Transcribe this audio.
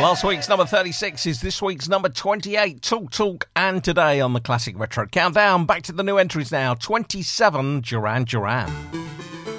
Last week's number 36 is this week's number 28. Talk, and today on the Classic Retro Countdown. Back to the new entries now. 27, Duran Duran.